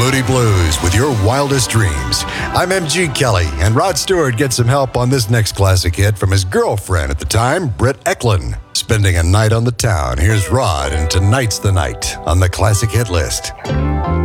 Moody Blues with your wildest dreams. I'm MG Kelly, and Rod Stewart gets some help on this next classic hit from his girlfriend at the time, Britt Eklund. Spending a night on the town. Here's Rod, and Tonight's the Night on the classic hit list.